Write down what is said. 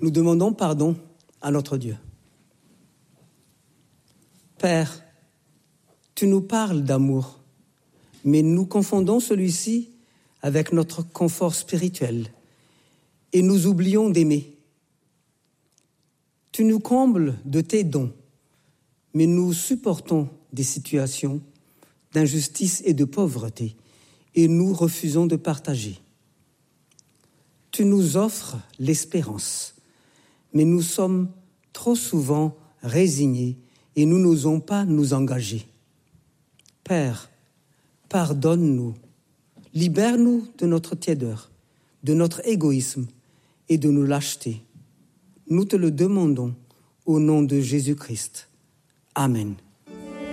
nous demandons pardon à notre Dieu. Père, tu nous parles d'amour, mais nous confondons celui-ci avec notre confort spirituel et nous oublions d'aimer. Tu nous combles de tes dons, mais nous supportons des situations d'injustice et de pauvreté et nous refusons de partager. Tu nous offres l'espérance, mais nous sommes trop souvent résignés et nous n'osons pas nous engager. Père, pardonne-nous, libère-nous de notre tiédeur, de notre égoïsme et de nos lâchetés. Nous te le demandons au nom de Jésus-Christ. Amen.